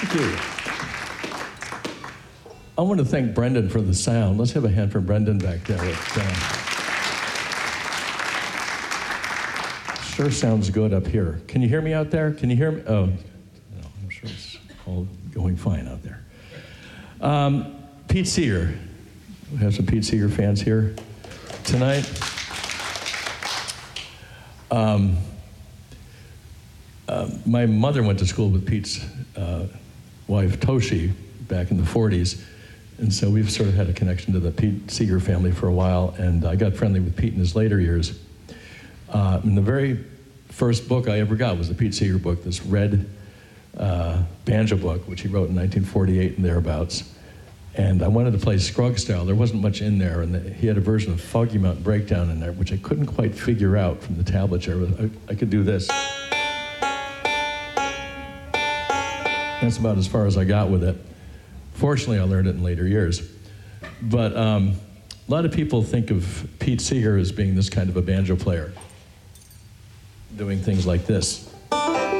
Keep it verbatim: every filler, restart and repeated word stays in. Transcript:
Thank you. I want to thank Brendan for the sound. Let's have a hand for Brendan back there. It, uh, sure sounds good up here. Can you hear me out there? Can you hear me? Oh, no, I'm sure it's all going fine out there. Um, Pete Seeger. We have some Pete Seeger fans here tonight. Um, uh, my mother went to school with Pete's uh, wife, Toshi, back in the forties. And so we've sort of had a connection to the Pete Seeger family for a while, and I got friendly with Pete in his later years. Uh, and the very first book I ever got was the Pete Seeger book, this red uh, banjo book, which he wrote in nineteen forty-eight and thereabouts. And I wanted to play Scruggs style. There wasn't much in there, and the, he had a version of Foggy Mountain Breakdown in there, which I couldn't quite figure out from the tablature. I, I could do this. That's about as far as I got with it. Fortunately, I learned it in later years. But um, a lot of people think of Pete Seeger as being this kind of a banjo player, doing things like this.